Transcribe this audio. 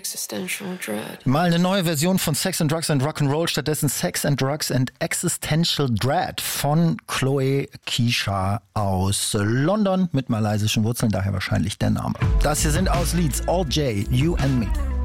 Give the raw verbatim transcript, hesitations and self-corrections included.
existential dread. Mal eine neue Version von Sex and Drugs and Rock'n'Roll, stattdessen Sex and Drugs and Existential Dread von Chloe Keisha aus London mit malaysischen Wurzeln, daher wahrscheinlich der Name. Das hier sind aus Leeds, All J, You and Me.